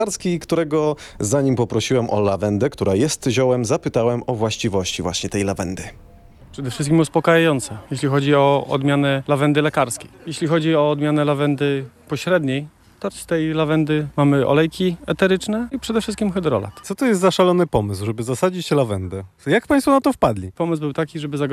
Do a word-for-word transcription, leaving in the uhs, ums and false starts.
lekarski, którego zanim poprosiłem o lawendę, która jest ziołem, zapytałem o właściwości właśnie tej lawendy. Przede wszystkim uspokajające, jeśli chodzi o odmianę lawendy lekarskiej. Jeśli chodzi o odmianę lawendy pośredniej, to z tej lawendy mamy olejki eteryczne i przede wszystkim hydrolat. Co to jest za szalony pomysł, żeby zasadzić lawendę? Jak Państwo na to wpadli? Pomysł był taki, żeby zagospodarować